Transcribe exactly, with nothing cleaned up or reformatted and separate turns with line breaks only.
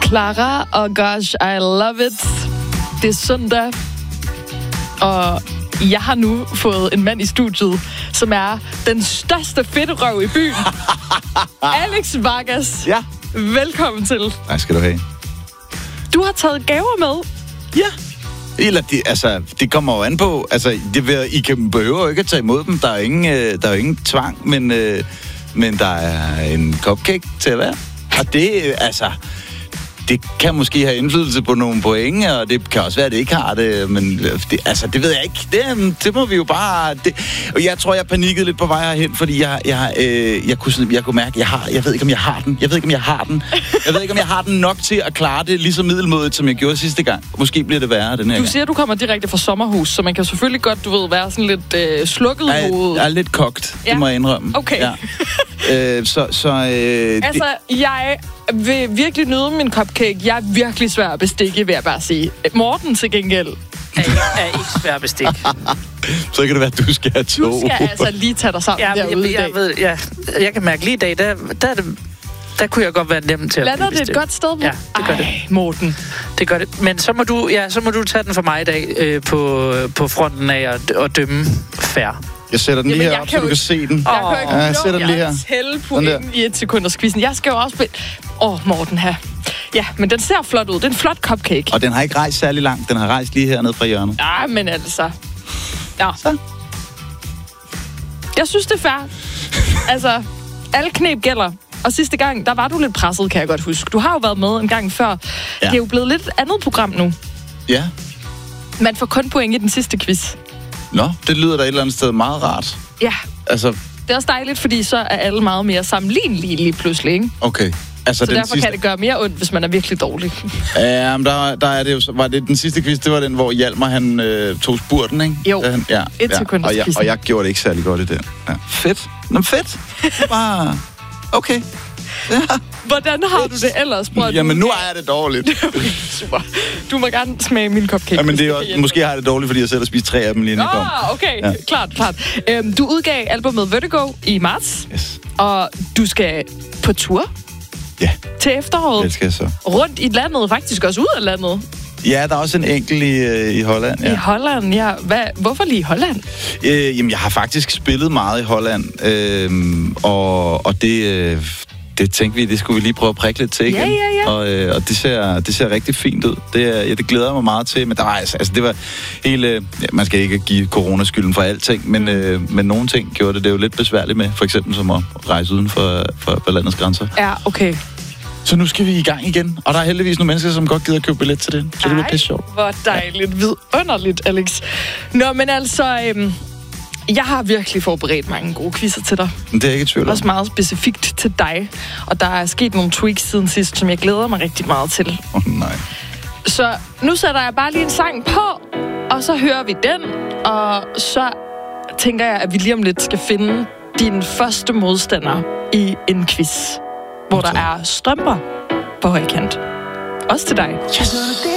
Clara og Gosh, I Love It. Det er søndag, og jeg har nu fået en mand i studiet, som er den største fedterøv i byen. Alex Vargas.
Ja.
Velkommen til.
Nej, skal du have.
Du har taget gaver med.
Ja. Eller det, altså, det kommer jo an på. Altså, det vil, I kan behøver jo ikke at tage imod dem. Der er ingen, øh, der er ingen tvang, men, øh, men der er en cupcake til at være. Og det, øh, altså... Det kan måske have indflydelse på nogle point, og det kan også være, at det ikke har det, men det, altså, det ved jeg ikke. Det, det må vi jo bare... Det, og jeg tror, jeg panikkede lidt på vej herhen, fordi jeg, jeg, øh, jeg, kunne, sådan, jeg kunne mærke, jeg har, jeg ved ikke, om jeg har den. Jeg ved ikke, om jeg har den. Jeg ved ikke, om jeg har den nok til at klare det lige så middelmådigt, som jeg gjorde sidste gang. Måske bliver det værre den her
Du
gang.
siger, du kommer direkte fra sommerhus, så man kan selvfølgelig godt, du ved, være sådan lidt øh, slukket
jeg,
hoved.
jeg er lidt kogt,
Ja.
det må jeg indrømme.
Okay.
Ja. øh, så... så øh,
Altså, jeg vil virkelig nyde min cupcake. Jeg er virkelig svær at bestikke, vil jeg bare sige. Morten til gengæld.
Er ikke, er ikke svær at bestikke.
så kan det være, at du skal have to.
Du skal altså lige tage dig sammen
Ja,
derude
jeg,
i
jeg,
dag.
ved, ja, jeg kan mærke lige i dag, der, der, er det, der kunne jeg godt være nem til at
Lander
blive
det et godt sted?
Ja, det gør
Ej,
det.
Morten.
Det gør det. Men så må du, ja, så må du tage den for mig i dag øh, på, på fronten af at, at dømme fair.
Jeg sætter den lige
Jamen,
her
jeg
op,
kan
så du
jo-
kan se den.
Jeg kan jo ikke
Ja, jeg
nå
sætter den lige her.
at tælle på
Sådan der.
ind i et sekunders quizzen. Jeg skal jo også... Be- Åh, oh, Morten her. Ja, men den ser flot ud. Det er en flot cupcake.
Og den har ikke rejst særlig langt. Den har rejst lige hernede fra hjørnet.
Ja, men altså... Ja.
Så.
Jeg synes, det er fair. Altså, alle knep gælder. Og sidste gang, der var du lidt presset, kan jeg godt huske. Du har jo været med en gang før. Ja. Det er jo blevet lidt et andet program nu.
Ja.
Man får kun point i den sidste quiz.
Nå, det lyder da et eller andet sted meget rart.
Ja,
Altså,
det er også dejligt, fordi så er alle meget mere sammenlignelige lige pludselig, ikke?
okay. Altså,
Så
den
derfor
sidste...
kan det gøre mere ondt, hvis man er virkelig dårlig.
Ja, men der, der er det jo... så- Var det den sidste quiz? Det var den, hvor Hjalmar, han øh, tog spurten, ikke?
Jo.
Da han, ja,
Et
ja.
sekunders
og jeg,
quizzen.
og jeg gjorde det ikke særlig godt i den. Ja. Fedt. Nå, fedt. Bare... Okay. Ja.
Hvordan har du det ellers? Prøv, at
Jamen,
du-
nu er jeg det dårligt.
Okay, super. Du må gerne smage min cupcake.
Ja, men
hvis
det er
kan
også,
hjælpe.
måske har jeg det dårligt, fordi jeg selv har spist tre af dem lige inden jeg kom.
Ah, okay.
Ja.
Ja. Klart, klart. Øhm, du udgav albumet Vertigo i marts,
Yes.
og du skal på tur
Ja,
til efteråret.
det skal jeg så.
Rundt i landet, faktisk også ud af landet.
Ja, der er også en enkelt i, øh, i Holland.
Ja. I
Ja.
Holland, ja. Hvad, hvorfor lige Holland?
Øh, jamen, jeg har faktisk spillet meget i Holland, øh, og, og det, øh, det tænkte vi, det skulle vi lige prøve at prikke lidt til igen.
Ja, ja, ja.
Og, øh, og det, ser, det ser rigtig fint ud. Det, er, ja, det glæder jeg mig meget til, men der var, altså, altså, det var hele... Ja, man skal ikke give coronaskylden for alting, men, øh, men nogle ting gjorde det, det jo lidt besværligt med, for eksempel som at rejse uden for, for, for landets grænser.
Ja, okay.
Så nu skal vi i gang igen, og der er heldigvis nogle mennesker, som godt gider købe billet til det, så det bliver pisse sjovt.
hvor dejligt. Vidunderligt, Alex. Nå, men altså... Øhm, jeg har virkelig forberedt mange gode quizzer til dig.
Men det er jeg ikke i tvivl om.
Også meget specifikt til dig. Og der er sket nogle tweaks siden sidst, som jeg glæder mig rigtig meget til.
Åh, oh, nej.
Så nu sætter jeg bare lige en sang på, og så hører vi den. Og så tænker jeg, at vi lige om lidt skal finde din første modstander i en quiz, hvor der er strømper på højkant. Også til dig.
Yes!